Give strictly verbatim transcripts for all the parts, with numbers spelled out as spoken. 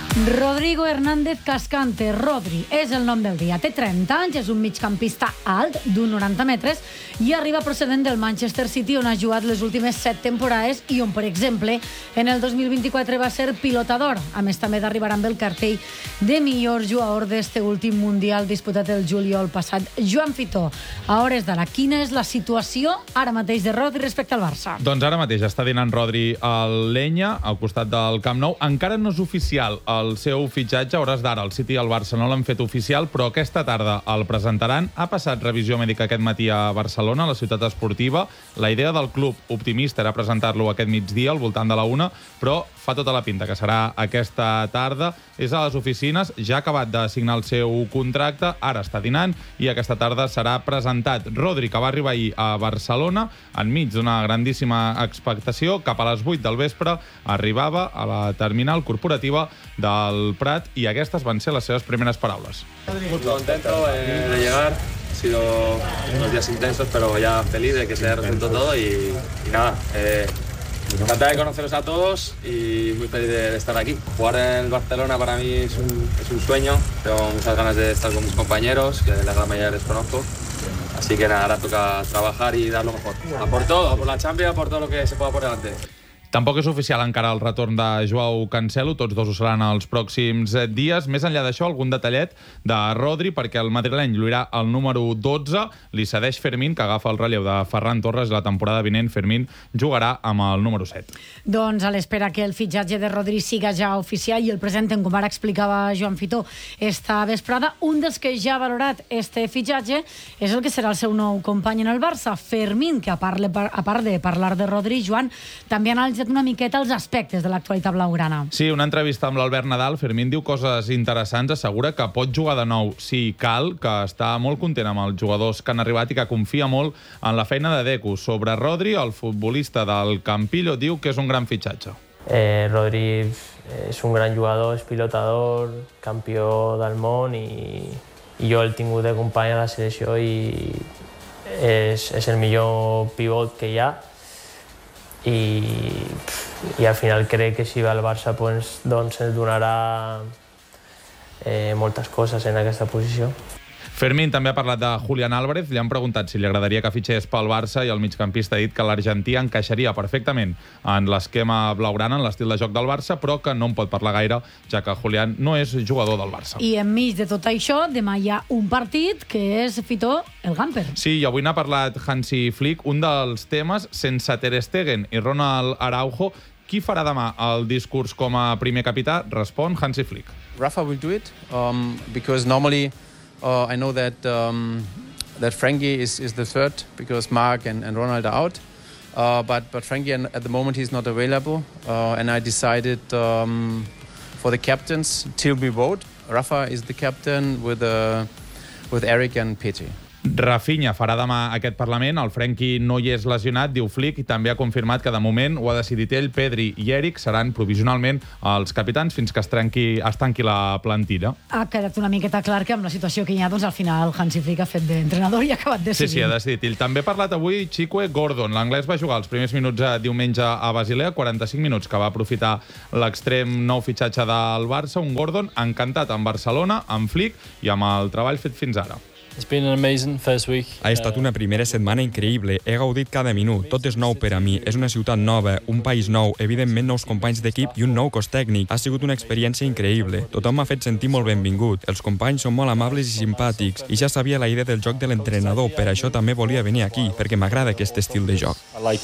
Rodrigo Hernández Cascante, Rodri, és el nom del dia. Té trenta anys, és un migcampista alt, d'un noranta metres, i arriba procedent del Manchester City, on ha jugat les últimes set temporades i on, per exemple, en el dos mil vint-i-quatre va ser pilotador. A més, també d'arribar amb el cartell de millor jugador d'este últim Mundial disputat el juliol passat. Joan Fitó, a hores d'ara, quina és la situació ara mateix de Rodri respecte al Barça? Doncs ara mateix està dinant Rodri al Lenya, al costat del Camp Nou. Encara no és oficial el seu fitxatge. A hores d'ara el City i el Barça no l'han fet oficial, però aquesta tarda el presentaran. Ha passat revisió mèdica aquest matí a Barcelona, a la ciutat esportiva. La idea del club optimista era presentar-lo aquest migdia, al voltant de la una, però fa tota la pinta que serà aquesta tarda. És a les oficines, ja ha acabat de signar el seu contracte, ara està dinant i aquesta tarda serà presentat. Rodri, que va arribar ahir a Barcelona, enmig d'una grandíssima expectació, cap a les vuit del vespre arribava a la terminal corporativa del Prat i aquestes van ser les seves primeres paraules. Muy contento eh, de llegar. Han sido unos días intensos, pero ya feliz de que se haya resuelto todo y, y nada, eh, encantado de conoceros a todos y muy feliz de, de estar aquí. Jugar en el Barcelona para mí es un, es un sueño, tengo muchas ganas de estar con mis compañeros, que la gran mayoría les conozco. Así que nada, ahora toca trabajar y dar lo mejor. A por todo, a por la Champions, a por todo lo que se pueda por delante. Tampoc és oficial encara el retorn de Joao Cancelo, tots dos ho seran els pròxims dies. Més enllà d'això, algun detallet de Rodri, perquè el madrileny lluirà el número dotze, li cedeix Fermín, que agafa el relleu de Ferran Torres, i la temporada vinent Fermín jugarà amb el número set. Doncs a l'espera que el fitxatge de Rodri siga ja oficial i el presenten, com ara explicava Joan Fitó esta vesprada, un dels que ja ha valorat este fitxatge és el que serà el seu nou company en el Barça, Fermín, que a part, a part de parlar de Rodri, Joan, també ha analitzat una miqueta els aspectes de l'actualitat blaugrana. Sí, una entrevista amb l'Albert Nadal, Fermín diu coses interessants, assegura que pot jugar de nou si cal, que està molt content amb els jugadors que han arribat i que confia molt en la feina de Deco. Sobre Rodri, el futbolista del Campillo diu que és un gran fitxatge. Eh, Rodri és un gran jugador, és pilotador, campió del món i, i jo el he tingut de company a la selecció i és, és el millor pivot que hi ha. I, i al final crec que si va al Barça pues, doncs ens donarà eh, moltes coses en aquesta posició. Fermín també ha parlat de Julián Álvarez, li han preguntat si li agradaria que fitxés pel Barça i el migcampista ha dit que l'argentí encaixaria perfectament en l'esquema blaugrana, en l'estil de joc del Barça, però que no en pot parlar gaire, ja que Julián no és jugador del Barça. I enmig de tot això, demà hi ha un partit que és, Fitó, el Gamper. Sí, i avui n'ha parlat Hansi Flick, un dels temes, sense Ter Stegen i Ronald Araujo. Qui farà demà el discurs com a primer capità? Respon Hansi Flick. Rafa will do it, um, because normally Uh, I know that um, that Frankie is, is the third because Mark and, and Ronald are out. Uh, but but Frankie at the moment he's not available, uh, and I decided um, for the captains till we vote. Rafa is the captain with uh, with Eric and Petri. Rafinha farà demà aquest Parlament, el Frenkie no hi és lesionat, diu Flick, i també ha confirmat que de moment ho ha decidit ell, Pedri i Eric seran provisionalment els capitans fins que es, trenqui, es tanqui la plantilla. Ha quedat una miqueta clar que amb la situació que hi ha, doncs al final Hansi Flick ha fet d'entrenador i ha acabat decidint. Sí, sí, ha decidit. Ell també ha parlat avui Chique Gordon. L'anglès va jugar els primers minuts de diumenge a Basilea, quaranta-cinc minuts, que va aprofitar l'extrem nou fitxatge del Barça, un Gordon encantat amb Barcelona, amb Flick i amb el treball fet fins ara. Ha estat una primera setmana increïble, he gaudit cada minut, tot és nou per a mi, és una ciutat nova, un país nou, evidentment nous companys d'equip i un nou cos tècnic. Ha sigut una experiència increïble, tothom m'ha fet sentir molt benvingut, els companys són molt amables i simpàtics i ja sabia la idea del joc de l'entrenador, per això també volia venir aquí, perquè m'agrada aquest estil de joc.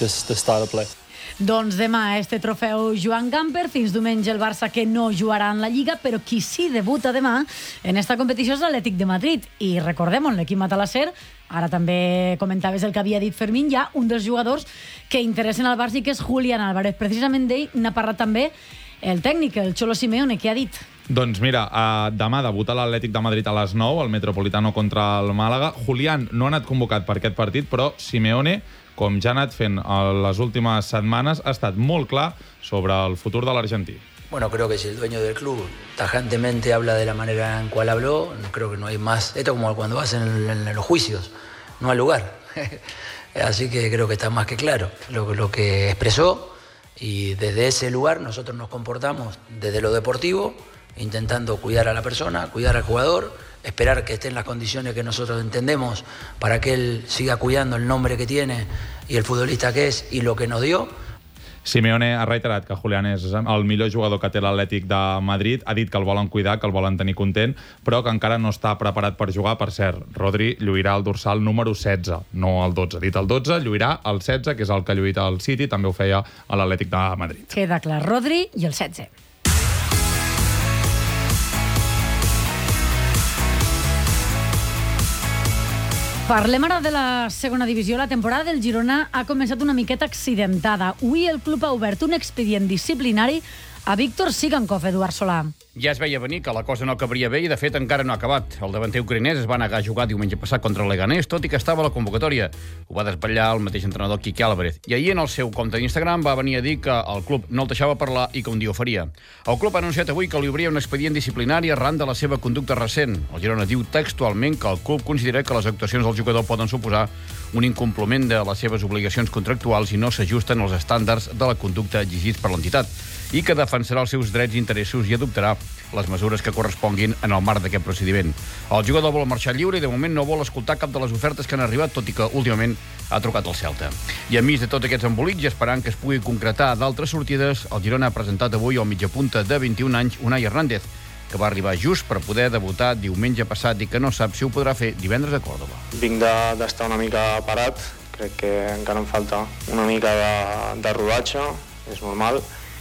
Doncs demà este trofeu Joan Gamper, fins diumenge el Barça que no jugarà en la Lliga, però qui sí debuta demà en esta competició és l'Atlètic de Madrid. I recordem, l'equip Matalasser, ara també comentaves el que havia dit Fermín, hi ha un dels jugadors que interessen al Barça i que és Julián Álvarez. Precisament d'ell n'ha parlat també el tècnic, el Cholo Simeone, que ha dit... Doncs mira, uh, demà debuta l'Atlètic de Madrid a les nou, el Metropolitano contra el Màlaga. Julián no ha anat convocat per aquest partit, però Simeone, com ja ha anat fent les últimes setmanes, ha estat molt clar sobre el futur de l'argentí. Bueno, creo que si el dueño del club tajantemente habla de la manera en cual habló, creo que no hay más. Esto es como cuando vas en, en los juicios, no al lugar. Así que creo que está más que claro lo, lo que expresó y desde ese lugar nosotros nos comportamos desde lo deportivo intentando cuidar a la persona, cuidar al jugador, esperar que esté en las condiciones que nosotros entendemos para que él siga cuidando el nombre que tiene y el futbolista que es y lo que nos dio. Simeone ha reiterat que Julián és el millor jugador que té l'Atlètic de Madrid, ha dit que el volen cuidar, que el volen tenir content, però que encara no està preparat per jugar. Per cert, Rodri lluirà el dorsal número setze, no el dotze. Ha dit el dotze, lluirà el setze, que és el que lluita al City, també ho feia a l'Atlètic de Madrid. Queda clar, Rodri i el setze. Parlem ara de la segona divisió. La temporada del Girona ha començat una miqueta accidentada. Avui el club ha obert un expedient disciplinari a Víctor Sigankov, Eduard Solà. Ja es veia venir que la cosa no acabaria bé i, de fet, encara no ha acabat. El davanter ucraïnès es va negar a jugar diumenge passat contra el Leganés, tot i que estava a la convocatòria. Ho va desvetllar el mateix entrenador Quique Álvarez. I ahir, en el seu compte d'Instagram, va venir a dir que el club no el deixava parlar i que un dia ho faria. El club ha anunciat avui que li obria un expedient disciplinari arran de la seva conducta recent. El Girona diu textualment que el club considera que les actuacions del jugador poden suposar un incompliment de les seves obligacions contractuals i no s'ajusten als estàndards de la conducta exigits per l'entitat, i que defensarà els seus drets i interessos i adoptarà les mesures que corresponguin en el marc d'aquest procediment. El jugador vol marxar lliure i de moment no vol escoltar cap de les ofertes que han arribat, tot i que últimament ha trucat al Celta. I enmig de tots aquests embolics i esperant que es pugui concretar d'altres sortides, el Girona ha presentat avui el mitjapunta de vint-i-un anys, Unai Hernández, que va arribar just per poder debutar diumenge passat i que no sap si ho podrà fer divendres a Còrdova. Vinc d'estar una mica parat, crec que encara em falta una mica de, de rodatge, és normal.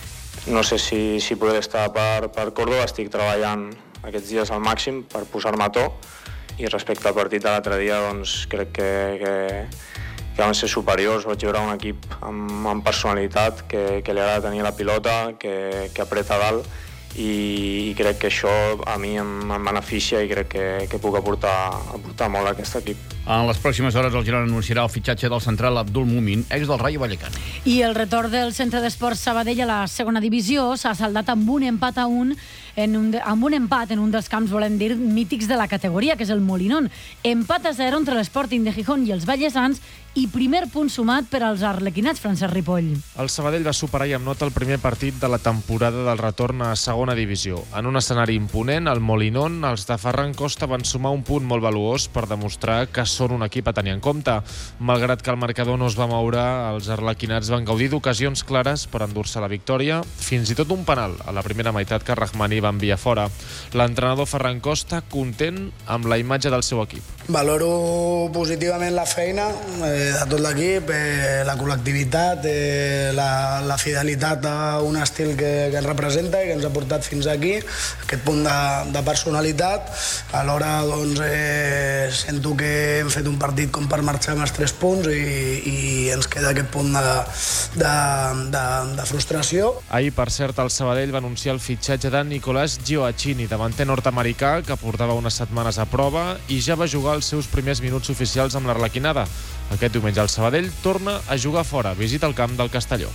No sé si, si podré estar per, per Còrdova, estic treballant aquests dies al màxim per posar-me a to, i respecte al partit de l'altre dia, doncs crec que, que, que van ser superiors. Vaig veure un equip amb, amb personalitat, que, que li agrada tenir la pilota, que, que apreta dalt, i, i crec que això a mi em, em beneficia i crec que, que puc aportar, aportar molt a aquest equip. En les pròximes hores el Girona anunciarà el fitxatge del central Abdul Mumin, ex del Rayo Vallecano. I el retorn del Centre d'Esports Sabadell a la segona divisió s'ha saldat amb un empat a un, en un de, amb un empat en un dels camps, volem dir, mítics de la categoria, que és el Molinón. Empat a zero entre l'Sporting de Gijón i els vallesans i primer punt sumat per als arlequinats, Francesc Ripoll. El Sabadell va superar i amb nota el primer partit de la temporada del retorn a segona divisió. En un escenari imponent, el Molinón, els de Ferran Costa van sumar un punt molt valuós per demostrar que són un equip a tenir en compte. Malgrat que el marcador no es va moure, els arlequinats van gaudir d'ocasions clares per endur-se la victòria, fins i tot un penal a la primera meitat que Rahmani va enviar fora. L'entrenador Ferran Costa content amb la imatge del seu equip. Valoro positivament la feina eh, de tot l'equip, eh, la col·lectivitat, eh, la, la fidelitat a un estil que, que ens representa i que ens ha portat fins aquí, aquest punt de, de personalitat. Alhora doncs, eh, sento que hem fet un partit com per marxar amb els tres punts i, i ens queda aquest punt de, de, de, de frustració. Ahir, per cert, el Sabadell va anunciar el fitxatge de Nicolás Gioacchini, davanter nord-americà que portava unes setmanes a prova i ja va jugar els seus primers minuts oficials amb l'Arlequinada. Aquest diumenge el Sabadell torna a jugar fora, visita el camp del Castelló.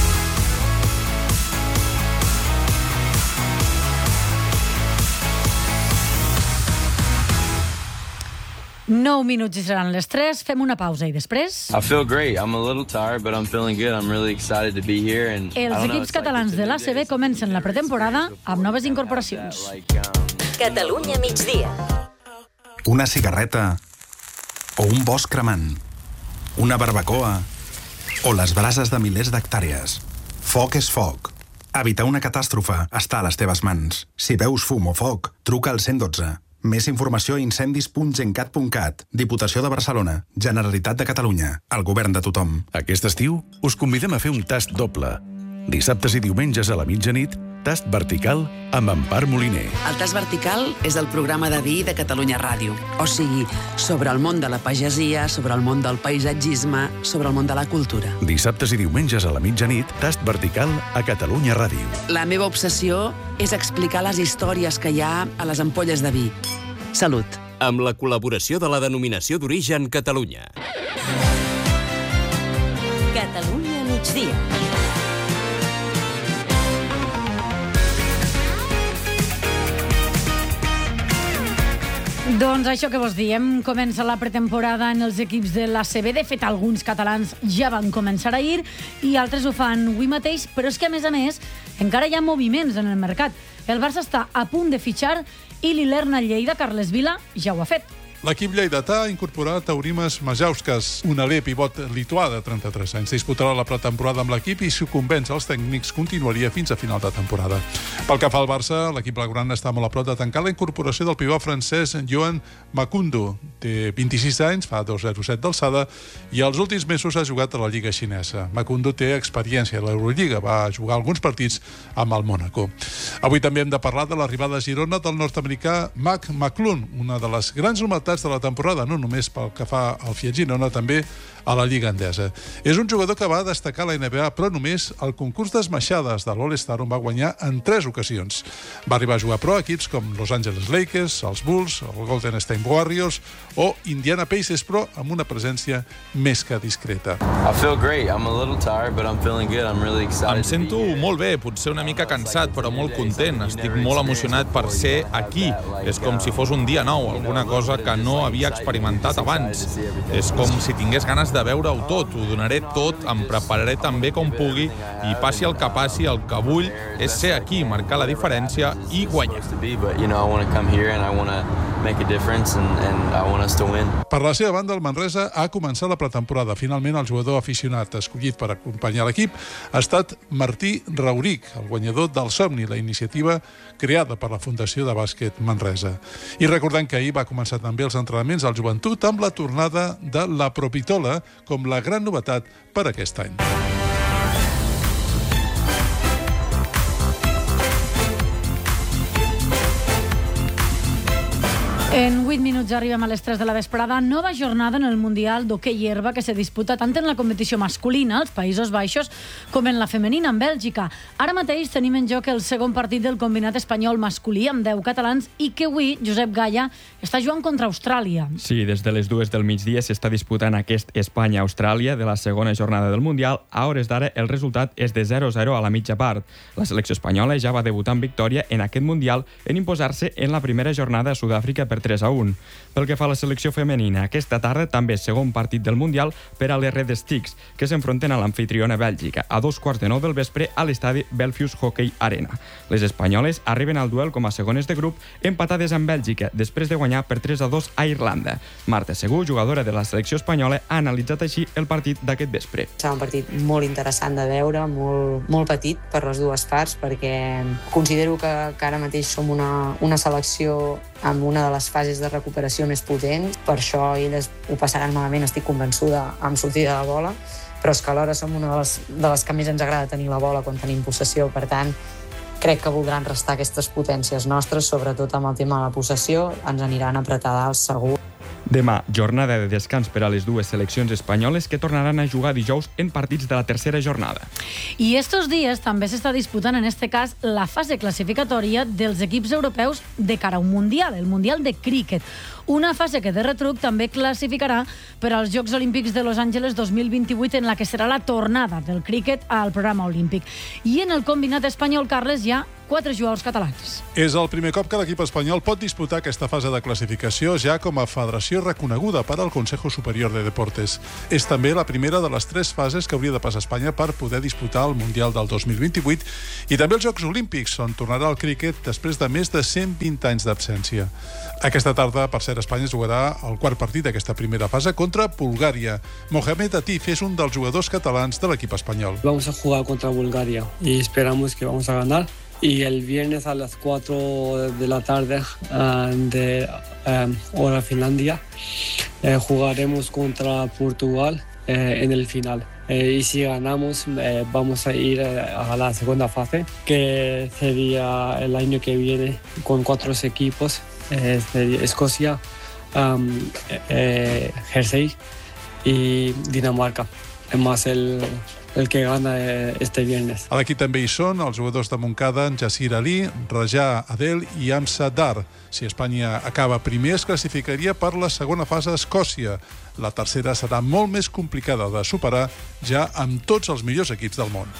Nou minuts i seran les tres. Fem una pausa i després... I feel great. I'm a little tired, but I'm feeling good. I'm really excited to be here. And Els equips catalans de l'A C B comencen la pretemporada amb noves incorporacions. Catalunya migdia. Una cigarreta o un bosc cremant, una barbacoa o les brases de milers d'hectàrees. Foc és foc. Evitar una catàstrofe està a les teves mans. Si veus fum o foc, truca al cent dotze. Més informació a incendis punt gencat punt cat. Diputació de Barcelona. Generalitat de Catalunya. El govern de tothom. Aquest estiu us convidem a fer un tast doble. Dissabtes i diumenges a la mitjanit, tast vertical amb Empar Moliner. El tast vertical és el programa de vi de Catalunya Ràdio. O sigui, sobre el món de la pagesia, sobre el món del paisatgisme, sobre el món de la cultura. Dissabtes i diumenges a la mitjanit, tast vertical a Catalunya Ràdio. La meva obsessió és explicar les històries que hi ha a les ampolles de vi. Salut. Amb la col·laboració de la Denominació d'Origen Catalunya. Catalunya migdia. Doncs això que vos diem, comença la pretemporada en els equips de l'A C B. De fet, alguns catalans ja van començar ahir i altres ho fan avui mateix, però és que, a més a més, encara hi ha moviments en el mercat. El Barça està a punt de fitxar i l'Ilerna Lleida, Carles Vila, ja ho ha fet. L'equip lleidatà ha incorporat Aurimas Majauskas, un alè pivot lituà de trenta-tres anys. Disputarà la pretemporada amb l'equip i, si ho convenç els tècnics, continuaria fins a final de temporada. Pel que fa al Barça, l'equip blaugrana està molt a prop de tancar la incorporació del pivot francès Joan Makundo. Té vint-i-sis anys, fa dos coma zero set d'alçada i els últims mesos ha jugat a la Lliga xinesa. Makundo té experiència a l'Eurolliga, va jugar alguns partits amb el Mónaco. Avui també hem de parlar de l'arribada a Girona del nord-americà Mac McClung, una de les grans novetats de la temporada, no només pel que fa al Fiat Girona, també a la Lliga Endesa. És un jugador que va destacar a la N B A, però només al concurs d'esmaixades de l'All-Star, on va guanyar en tres ocasions. Va arribar a jugar pro equips com Los Angeles Lakers, els Bulls, el Golden State Warriors o Indiana Pacers, però amb una presència més que discreta. I feel great. I'm a little tired, but I'm feeling good. I'm really excited. Em sento molt bé, potser una mica cansat, però molt content. Estic molt emocionat per ser aquí. És com si fos un dia nou, alguna cosa que no havia experimentat abans. És com si tingués ganes de veure-ho tot, ho donaré tot, em prepararé tan bé com pugui i passi el que passi, el que vull és ser aquí, marcar la diferència i guanyar. Per la seva banda, el Manresa ha començat la pretemporada. Finalment, el jugador aficionat escollit per acompanyar l'equip ha estat Martí Rauric, el guanyador del Somni, la iniciativa creada per la Fundació de Bàsquet Manresa. I recordem que ahir va començar també els entrenaments al Joventut amb la tornada de la Propitola com la gran novetat per aquest any. En vuit minuts arribem a les tres de la vesprada. Nova jornada en el Mundial d'Hoquei Herba que se disputa tant en la competició masculina, als Països Baixos, com en la femenina, en Bèlgica. Ara mateix tenim en joc el segon partit del combinat espanyol masculí amb deu catalans i que avui Josep Gaya està jugant contra Austràlia. Sí, des de les dues del migdia s'està disputant aquest Espanya-Austràlia de la segona jornada del Mundial. A hores d'ara el resultat és de zero a zero a la mitja part. La selecció espanyola ja va debutar en victòria en aquest Mundial en imposar-se en la primera jornada a Sud-àfrica per tres a un. Pel que fa a la selecció femenina, aquesta tarda també segon partit del Mundial per a les Red Sticks, que s'enfronten a l'amfitriona Bèlgica, a dos quarts de nou del vespre a l'estadi Belfius Hockey Arena. Les espanyoles arriben al duel com a segones de grup, empatades amb Bèlgica, després de guanyar per tres a dos a Irlanda. Marta Segur, jugadora de la selecció espanyola, ha analitzat així el partit d'aquest vespre. Serà un partit molt interessant de veure, molt, molt petit per les dues parts, perquè considero que, que ara mateix som una, una selecció amb una de les fases de recuperació més potents. Per això elles ho passaran malament, estic convençuda, amb sortida de bola, però és que alhora som una de les, de les que més ens agrada tenir la bola quan tenim possessió. Per tant, crec que voldran restar aquestes potències nostres, sobretot amb el tema de la possessió, ens aniran a apretar dalt segur. Demà, jornada de descans per a les dues seleccions espanyoles que tornaran a jugar dijous en partits de la tercera jornada. I estos dies també s'està disputant, en este cas, la fase classificatòria dels equips europeus de cara a un Mundial, el Mundial de Críquet. Una fase que de retruc també classificarà per als Jocs Olímpics de Los Angeles dos mil vint-i-vuit, en la que serà la tornada del críquet al programa olímpic. I en el combinat espanyol, Carles, hi ha quatre jugadors catalans. És el primer cop que l'equip espanyol pot disputar aquesta fase de classificació ja com a federació reconeguda per al Consejo Superior de Deportes. És també la primera de les tres fases que hauria de passar Espanya per poder disputar el Mundial del dos mil vint-i-vuit i també els Jocs Olímpics, on tornarà el críquet després de més de cent vint anys d'absència. Aquesta tarda, per cert, Espanya jugarà el quart partit d'aquesta primera fase contra Bulgària. Mohamed Atif és un dels jugadors catalans de l'equip espanyol. Vamos a jugar contra Bulgaria y esperamos que vamos a ganar. Y el viernes a las cuatro de la tarde uh, de um, hora Finlandia eh, jugaremos contra Portugal eh, en el final. Eh, y si ganamos eh, vamos a ir a la segunda fase, que sería el año que viene con cuatro equipos. Eh, Escocia, um, eh, Jersey y Dinamarca, más el, el que gana este viernes. A l'equip també hi són els jugadors de Montcada, Jassir Ali, Raja Adel i Amsa Dar. Si Espanya acaba primer, es classificaria per la segona fase a Escòcia. La tercera serà molt més complicada de superar, ja amb tots els millors equips del món.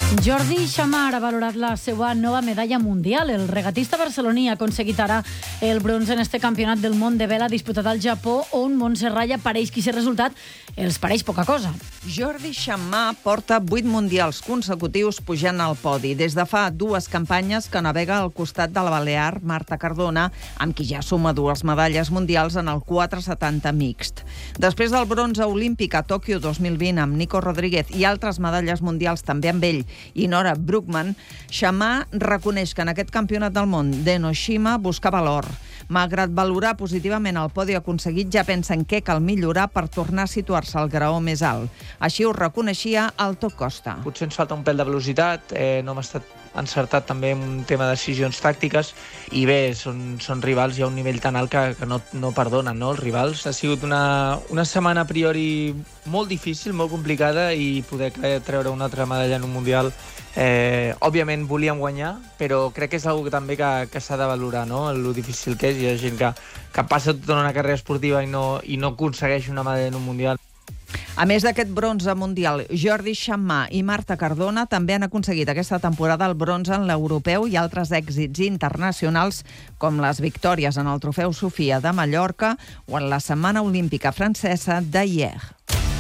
Jordi Xammar ha valorat la seva nova medalla mundial. El regatista barceloní ha aconseguit ara el bronze en este campionat del món de vela disputat al Japó, on Montserrat apareix que aquest resultat els pareix poca cosa. Jordi Xammar porta vuit mundials consecutius pujant al podi. Des de fa dues campanyes que navega al costat de la balear Marta Cardona, amb qui ja suma dues medalles mundials en el quatre setanta mixt. Després del bronze olímpic a Tòquio dos mil vint amb Nico Rodríguez i altres medalles mundials també amb ell i Nora Brookman, Xammar reconeix que en aquest campionat del món d'Enoshima buscava l'or. Malgrat valorar positivament el podi aconseguit, ja pensa en què cal millorar per tornar a situar-se al graó més alt. Així ho reconeixia Alto Costa. Potser ens falta un pèl de velocitat, eh, no hem estat encertat també en un tema de decisions tàctiques i bé, són, són rivals i a un nivell tan alt que, que no, no perdonen, no, els rivals. Ha sigut una, una setmana a priori molt difícil, molt complicada i poder treure una altra medalla en un Mundial. Eh, òbviament volíem guanyar, però crec que és una cosa també que, que s'ha de valorar, no? El difícil que és. Hi ha gent que, que passa tota una carrera esportiva i no, i no aconsegueix una medalla en un Mundial. A més d'aquest bronze mundial, Jordi Xammar i Marta Cardona també han aconseguit aquesta temporada el bronze en l'europeu i altres èxits internacionals, com les victòries en el Trofeu Sofia de Mallorca o en la Setmana Olímpica Francesa de Hyères.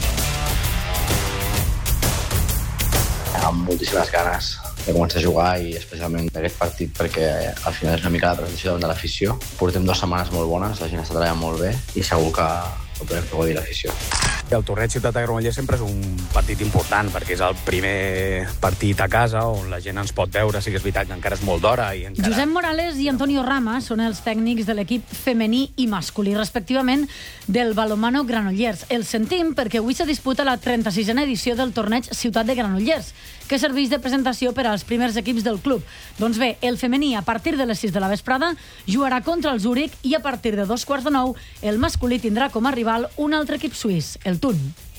Amb moltíssimes ganes de començar a jugar i especialment d'aquest partit perquè al final és una mica la presentació davant de l'afició. Portem dues setmanes molt bones, la gent està treballant molt bé i segur que ho podem fer gaudir l'afició. El torneig Ciutat de Granollers sempre és un partit important perquè és el primer partit a casa on la gent ens pot veure, sí que és veritat que encara és molt d'hora. I encara... Josep Morales i Antonio Rama són els tècnics de l'equip femení i masculí, respectivament, del balonmano Granollers. El sentim perquè avui se disputa la trenta-sisena edició del torneig Ciutat de Granollers, que serveix de presentació per als primers equips del club. Doncs bé, el femení, a partir de les sis de la vesprada, jugarà contra el Zúrich i a partir de dos quarts de nou, el masculí tindrà com a rival un altre equip suís, el Thun.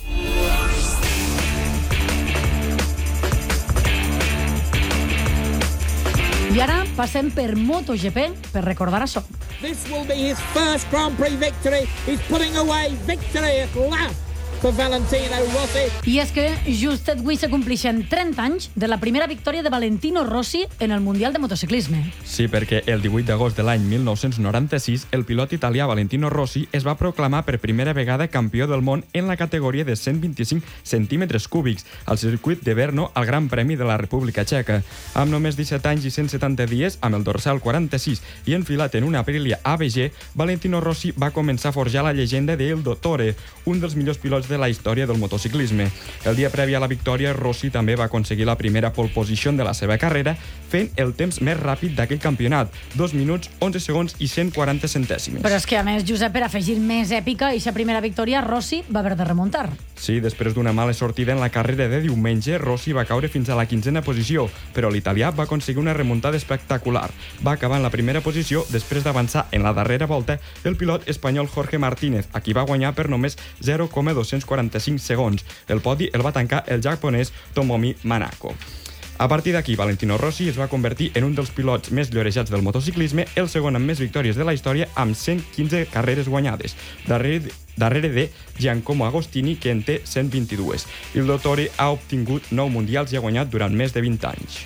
I ara passem per MotoGP per recordar això. This will be his first Grand Prix victory. He's putting away victory at last for Valentino Rossi. I és que just avui se compleixen trenta anys de la primera victòria de Valentino Rossi en el Mundial de Motociclisme. Sí, perquè el divuit d'agost de l'any mil nou-cents noranta-sis el pilot italià Valentino Rossi es va proclamar per primera vegada campió del món en la categoria de cent vint-i-cinc centímetres cúbics al circuit de Brno al Gran Premi de la República Txeca. Amb només disset anys i cent setanta dies, amb el dorsal quaranta-sis i enfilat en una Aprilia A B G, Valentino Rossi va començar a forjar la llegenda d'El Dottore, un dels millors pilots de la història del motociclisme. El dia previ a la victòria, Rossi també va aconseguir la primera pole position de la seva carrera, fent el temps més ràpid d'aquell campionat, dos minuts, onze segons i cent quaranta centèsimes. Però és que, a més, Josep, per afegir més èpica, i sa primera victòria, Rossi va haver de remuntar. Sí, després d'una mala sortida en la carrera de diumenge, Rossi va caure fins a la quinzena posició, però l'italià va aconseguir una remuntada espectacular. Va acabar en la primera posició després d'avançar en la darrera volta el pilot espanyol Jorge Martínez, a qui va guanyar per només zero coma dos-cents quaranta-cinc segons. El podi el va tancar el japonès Tomomi Manako. A partir d'aquí, Valentino Rossi es va convertir en un dels pilots més llorejats del motociclisme, el segon amb més victòries de la història, amb cent quinze carreres guanyades, darrere, darrere de Giacomo Agostini, que en té cent vint-i-dos. El Dottore ha obtingut nou mundials i ha guanyat durant més de vint anys.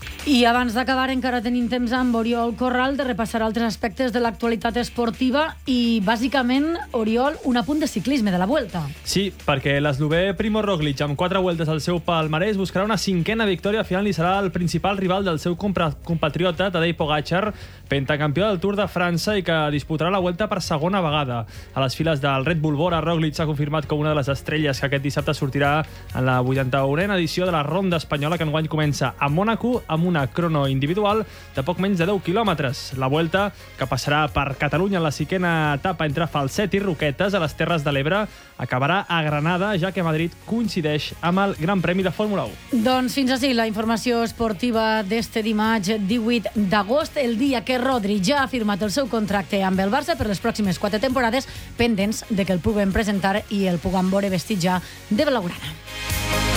I abans d'acabar encara tenim temps amb Oriol Corral de repassar altres aspectes de l'actualitat esportiva i, bàsicament, Oriol, un apunt de ciclisme de la Vuelta. Sí, perquè l'eslovè Primo Roglic, amb quatre vueltes al seu palmarès, buscarà una cinquena victòria. Al final li serà el principal rival del seu compatriota, Tadej Pogačar, pentacampió del Tour de França i que disputarà la Vuelta per segona vegada. A les files del Red Bull Bora, Roglic s'ha confirmat com una de les estrelles que aquest dissabte sortirà en la vuitanta-unena edició de la Ronda Espanyola, que enguany comença a Mònaco amb una crono individual de poc menys de deu quilòmetres. La Vuelta, que passarà per Catalunya en la cinquena etapa entre Falset i Roquetes a les Terres de l'Ebre, acabarà a Granada, ja que Madrid coincideix amb el Gran Premi de Fórmula u. Doncs fins així la informació esportiva d'este dimarts divuit d'agost, el dia que Rodri ja ha firmat el seu contracte amb el Barça per les pròximes quatre temporades, pendents de que el puguem presentar i el puguem veure vestit ja de blaugrana.